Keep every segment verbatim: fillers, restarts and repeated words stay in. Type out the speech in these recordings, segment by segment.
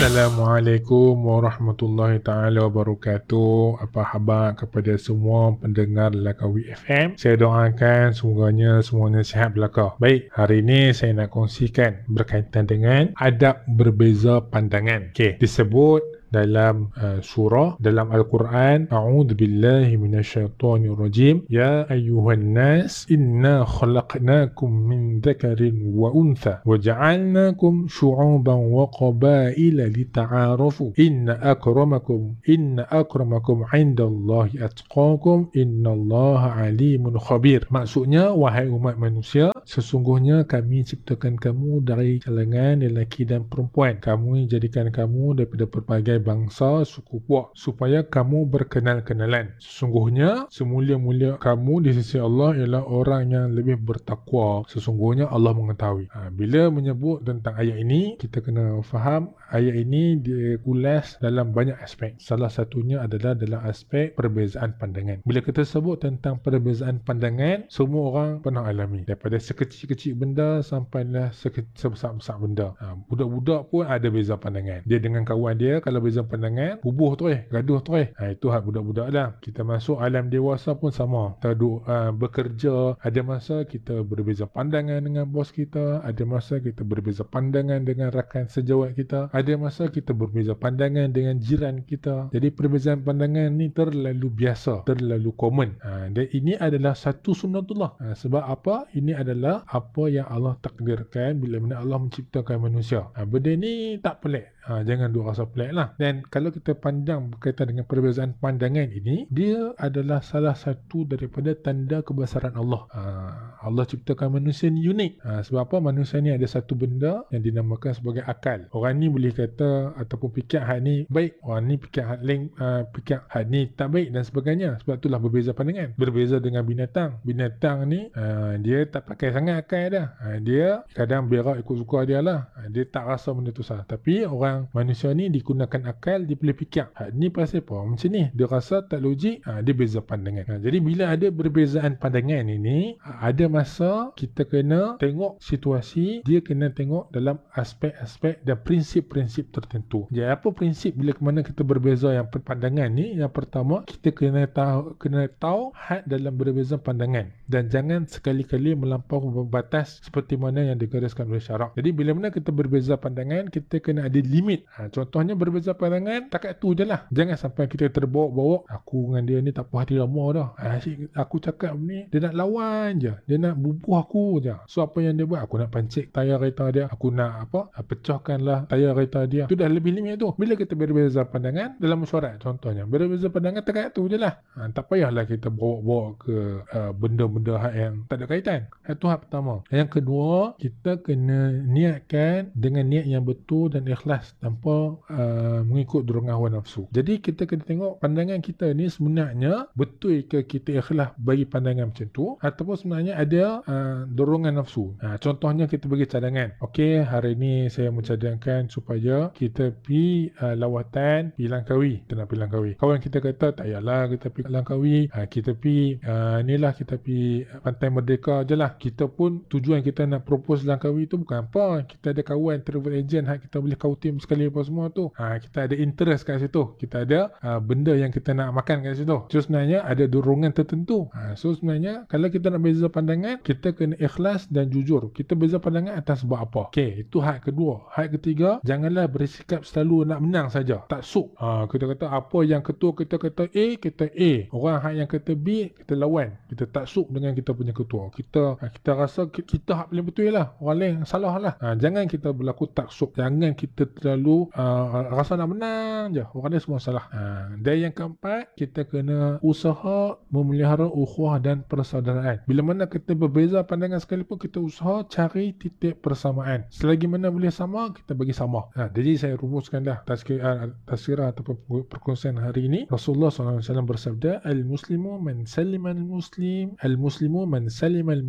Assalamualaikum warahmatullahi taala wabarakatuh. Apa khabar kepada semua pendengar Langkawi F M? Saya doakan semoganya semuanya sihat belaka. Baik, hari ini saya nak kongsikan berkaitan dengan adab berbeza pandangan. Okey, disebut dalam uh, surah dalam Al-Quran, a'udzubillahi minasyaitonirrajim, ya ayyuhan nas inna khalaqnakum min dzakarin wa untha wa ja'alnakum syu'uban wa qabaila lita'arafu inna akramakum inna akramakum 'indallahi atqakum innallaha alimun khabir. Maksudnya, wahai umat manusia, sesungguhnya kami ciptakan kamu dari kalangan lelaki dan perempuan. Kami jadikan kamu daripada berbagai bangsa, suku puak, supaya kamu berkenal-kenalan. Sesungguhnya semulia-mulia kamu di sisi Allah ialah orang yang lebih bertakwa. Sesungguhnya Allah mengetahui. Ha, bila menyebut tentang ayat ini, kita kena faham ayat ini diulas dalam banyak aspek. Salah satunya adalah dalam aspek perbezaan pandangan. Bila kita sebut tentang perbezaan pandangan, semua orang pernah alami. Daripada sekecil-kecil benda sampailah sebesar-besar benda. Ha, budak-budak pun ada beza pandangan. Dia dengan kawan dia, kalau beza pandangan, bubuh tu eh, gaduh tu eh. Ha, itu hak budak-budak lah. Kita masuk alam dewasa pun sama. Kita duk uh, bekerja, ada masa kita berbeza pandangan dengan bos kita, ada masa kita berbeza pandangan dengan rakan sejawat kita, ada masa kita berbeza pandangan dengan jiran kita. Jadi perbezaan pandangan ni terlalu biasa, terlalu common. Ha, dan ini adalah satu sunnatullah. Ha, sebab apa? Ini adalah apa yang Allah takdirkan bila mana Allah menciptakan manusia. Ha, benda ni tak pelik. Ha, jangan duk rasa pelik lah. Dan kalau kita pandang berkaitan dengan perbezaan pandangan ini, dia adalah salah satu daripada tanda kebesaran Allah. Ha, Allah ciptakan manusia ni unik. Ha, sebab apa? Manusia ni ada satu benda yang dinamakan sebagai akal. Orang ni boleh kata ataupun fikir hak ni baik, orang ni fikir hak lain, uh, fikir hak ni tak baik dan sebagainya. Sebab itulah berbeza pandangan. Berbeza dengan binatang. Binatang ni uh, dia tak pakai sangat akal dah. Ha, dia kadang berak ikut suka dia lah. Ha, dia tak rasa benda tu salah. Tapi orang manusia ni digunakan akal, dia boleh fikir ha, ni pasal apa macam ni, dia rasa tak logik, ha, dia beza pandangan. Ha, jadi bila ada perbezaan pandangan ini, ha, ada masa kita kena tengok situasi, dia kena tengok dalam aspek-aspek dan prinsip-prinsip tertentu. Jadi apa prinsip bila ke mana kita berbeza yang pandangan ni? Yang pertama, kita kena tahu kena tahu had dalam berbeza pandangan, dan jangan sekali-kali melampaui batas seperti mana yang digariskan oleh syarak. Jadi bila mana kita berbeza pandangan, kita kena ada limit. Ha, contohnya berbeza pandangan, takat tu je lah. Jangan sampai kita terbawa-bawa, aku dengan dia ni tak puas hati lama dah. Ha, aku cakap ni, dia nak lawan je. Dia nak bubuh aku je. So apa yang dia buat? Aku nak pancik tayar kereta dia. Aku nak apa? Ha, pecahkanlah tayar kereta dia. Itu dah lebih limit tu. Bila kita berbeza pandangan dalam mesyuarat, contohnya berbeza pandangan takat tu je lah. Ha, tak payahlah kita bawa-bawa ke uh, benda-benda yang tak ada kaitan. Itu hak pertama. Yang kedua, kita kena niatkan dengan niat yang betul dan ikhlas, tanpa uh, mengikut dorongan hawa nafsu. Jadi kita kena tengok pandangan kita ni sebenarnya betul ke kita ikhlas bagi pandangan macam tu, ataupun sebenarnya ada uh, dorongan nafsu. Ha, contohnya kita bagi cadangan. Okey, hari ni saya mencadangkan supaya kita pergi uh, lawatan pergi Langkawi. Kita nak pergi Langkawi. Kawan kita kata tak payahlah kita pergi Langkawi. Ha, kita pergi uh, ni lah, kita pergi Pantai Merdeka je lah. Kita pun tujuan kita nak propose Langkawi tu bukan apa. Kita ada kawan travel agent, ha, kita boleh kautim sekali apa semua tu. Ha, kita ada interest kat situ. Kita ada uh, benda yang kita nak makan kat situ. So sebenarnya ada dorongan tertentu. Ha, so sebenarnya kalau kita nak beza pandangan, kita kena ikhlas dan jujur. Kita beza pandangan atas sebab apa. Okey, itu hak kedua. Hak ketiga, janganlah bersikap selalu nak menang saja. Tak suk. Ha, kita kata apa yang ketua kita kata A, kita A. Orang hak yang kata B, kita lawan. Kita tak suk dengan kita punya ketua. Kita kita rasa kita hak paling betul lah. Orang lain salah lah. Ha, jangan kita berlaku tak suk. Jangan kita terlalu uh, rasa nak menang je. Orang lain semua salah. Ha, dan yang keempat, kita kena usaha memelihara ukhuwah dan persaudaraan. Bila mana kita berbeza pandangan sekalipun, kita usaha cari titik persamaan. Selagi mana boleh sama, kita bagi sama. Ha, jadi saya rumuskan dah tazkirah, tazkirah ataupun perkongsian hari ini. Rasulullah sallallahu alaihi wasallam bersabda, Al-Muslimu man salima al-Muslim Al-Muslimu man salima al-Muslimun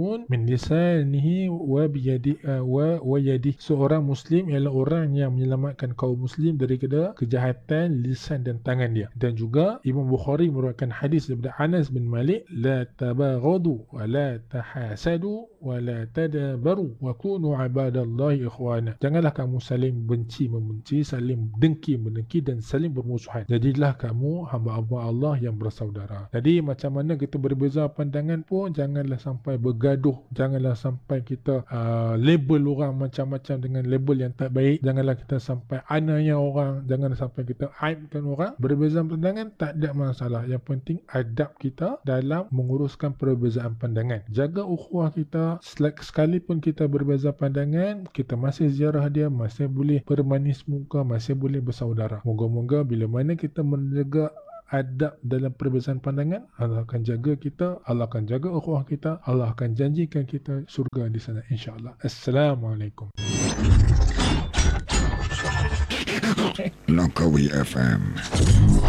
muslimun min lisanihi wa biyadi uh, wa wa yadi. Seorang muslim ialah orang yang menyelamatkan kaum muslim daripada kejahatan lisan dan tangan dia. Dan juga Imam Bukhari meruatkan hadis daripada Anas bin Malik, la tabaghadu wa la tahasadu wa la tadabaru wa kunu ibadallahi ikhwana. Janganlah kamu saling benci membenci, saling dengki mendengki, dan saling bermusuhan. Jadilah kamu hamba-hamba Allah yang bersaudara. Jadi macam mana kita berbeza pandangan pun janganlah sampai bergaduh, janganlah sampai kita uh, label orang macam-macam dengan label yang tak baik, janganlah kita sampai aniaya orang, janganlah sampai kita aibkan orang. Berbeza pandangan tak ada masalah, yang penting adab kita dalam menguruskan perbezaan pandangan. Jaga ukhuwah kita, sekalipun kita berbeza pandangan, kita masih ziarah dia, masih boleh bermanis muka, masih boleh bersaudara. Moga-moga bila mana kita menjaga adab dalam perbezaan pandangan, Allah akan jaga kita, Allah akan jaga ukhuwah kita, Allah akan janjikan kita surga di sana insya-Allah. Assalamualaikum. Langkawi F M